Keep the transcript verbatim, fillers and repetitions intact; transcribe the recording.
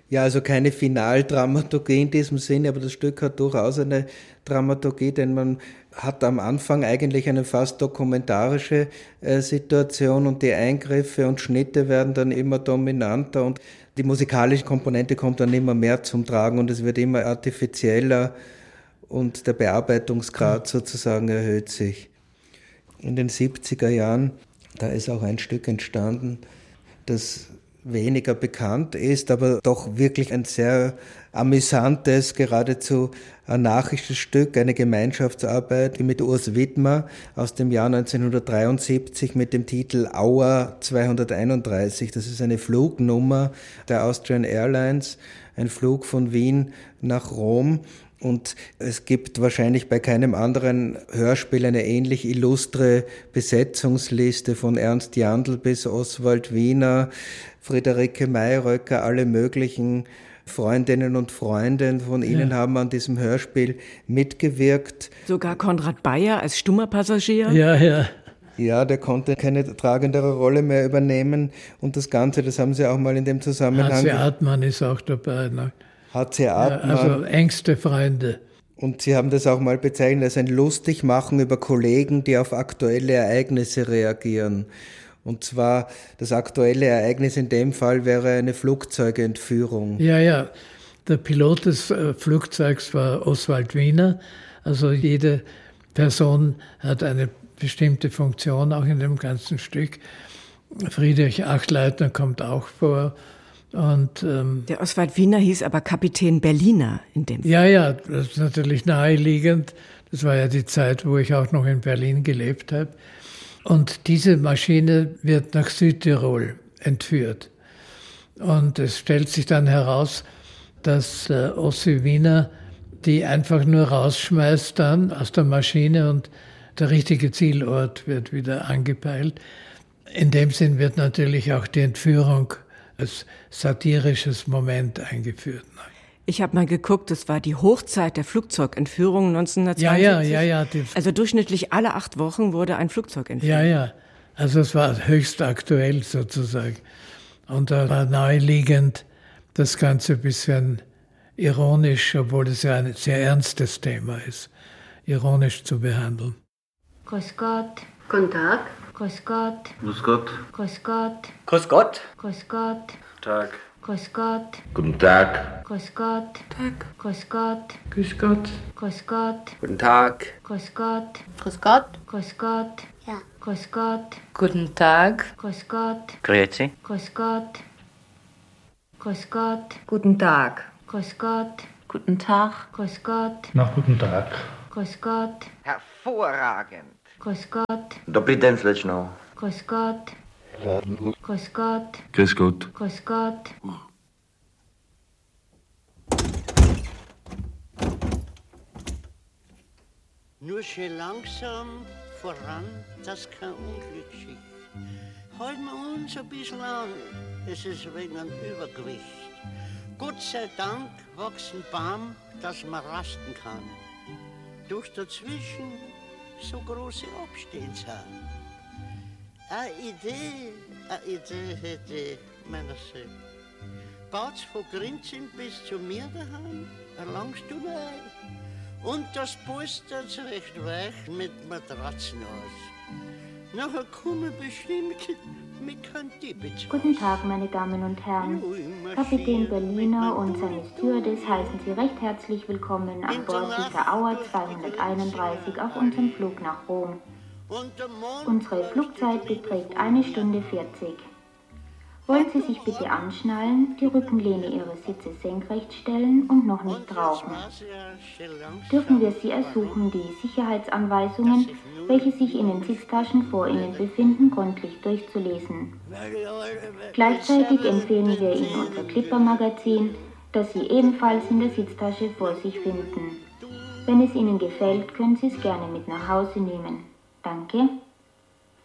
Ja, also keine Finaldramaturgie in diesem Sinne, aber das Stück hat durchaus eine Dramaturgie, denn man hat am Anfang eigentlich eine fast dokumentarische äh, Situation und die Eingriffe und Schnitte werden dann immer dominanter und die musikalische Komponente kommt dann immer mehr zum Tragen und es wird immer artifizieller und der Bearbeitungsgrad sozusagen erhöht sich. In den siebziger Jahren, da ist auch ein Stück entstanden, das weniger bekannt ist, aber doch wirklich ein sehr amüsantes, geradezu anarchisches Stück, eine Gemeinschaftsarbeit mit Urs Widmer aus dem Jahr neunzehnhundertdreiundsiebzig mit dem Titel Auer zweihunderteinunddreißig. Das ist eine Flugnummer der Austrian Airlines, ein Flug von Wien nach Rom. Und es gibt wahrscheinlich bei keinem anderen Hörspiel eine ähnlich illustre Besetzungsliste von Ernst Jandl bis Oswald Wiener, Friederike Mayröcker, alle möglichen Freundinnen und Freunde von ihnen ja. haben an diesem Hörspiel mitgewirkt. Sogar Konrad Bayer als stummer Passagier? Ja, ja. Ja, der konnte keine tragendere Rolle mehr übernehmen. Und das Ganze, das haben sie auch mal in dem Zusammenhang... H C Artmann ist auch dabei. Ne? H C Artmann. Ja, also engste Freunde. Und sie haben das auch mal bezeichnet als ein Lustigmachen über Kollegen, die auf aktuelle Ereignisse reagieren. Und zwar das aktuelle Ereignis in dem Fall wäre eine Flugzeugentführung. Ja, ja. Der Pilot des Flugzeugs war Oswald Wiener. Also jede Person hat eine bestimmte Funktion, auch in dem ganzen Stück. Friedrich Achleitner kommt auch vor. Und, ähm, der Oswald Wiener hieß aber Kapitän Berliner in dem Fall. Ja, ja, das ist natürlich naheliegend. Das war ja die Zeit, wo ich auch noch in Berlin gelebt habe. Und diese Maschine wird nach Südtirol entführt. Und es stellt sich dann heraus, dass äh, Ossi Wiener die einfach nur rausschmeißt dann aus der Maschine und der richtige Zielort wird wieder angepeilt. In dem Sinn wird natürlich auch die Entführung als satirisches Moment eingeführt. Ich habe mal geguckt, das war die Hochzeit der Flugzeugentführung neunzehnhundertzweiundsiebzig. Ja, ja, ja, ja. Also durchschnittlich alle acht Wochen wurde ein Flugzeug entführt. Ja, ja. Also es war höchst aktuell sozusagen. Und da war naheliegend, das Ganze ein bisschen ironisch, obwohl es ja ein sehr ernstes Thema ist, ironisch zu behandeln. Grüß Gott. Guten Tag. Grüß Gott. Grüß Gott. Grüß Gott. Grüß Gott. Grüß Gott. Tag. Grüß Gott. Guten Tag. Grüß Gott. Tag. Grüß Gott. Grüß Gott. Grüß Gott. Guten Tag. Grüß Gott. Grüß Gott. Grüß Gott. Ja. Grüß Gott. Guten Tag. Grüß Gott. Grüezi. Grüß Gott. Grüß Gott. Guten Tag. Grüß Gott. Guten Tag. Grüß Gott. Na, guten Tag. Grüß Gott. Hervorragend. Grüß Gott. Dobry den slečno. Grüß Gott. Grüß Gott. Grüß Gott. Grüß Gott. Nur schön langsam voran, das kein Unglück schickt. Halten wir uns ein bisschen an, es ist wegen einem Übergewicht. Gott sei Dank wachsen Baum, dass man rasten kann. Durch dazwischen so große Abstände sind. Eine Idee, eine Idee hätte meiner Seele. Baut's von Grinzing bis zu mir daheim, erlangst du nein. Und das polstert's recht weich mit Matratzen aus. Nachher kommen bestimmt mit kein Tippitz. Guten Tag, meine Damen und Herren. Kapitän Berliner und seine Stewardess heißen Sie recht herzlich willkommen an Bord dieser Auer zweihunderteinunddreißig auf unserem Flug nach Rom. Unsere Flugzeit beträgt eine Stunde vierzig. Wollen Sie sich bitte anschnallen, die Rückenlehne Ihrer Sitze senkrecht stellen und noch nicht rauchen. Dürfen wir Sie ersuchen, die Sicherheitsanweisungen, welche sich in den Sitztaschen vor Ihnen befinden, gründlich durchzulesen. Gleichzeitig empfehlen wir Ihnen unser Clipper-Magazin, das Sie ebenfalls in der Sitztasche vor sich finden. Wenn es Ihnen gefällt, können Sie es gerne mit nach Hause nehmen. Danke.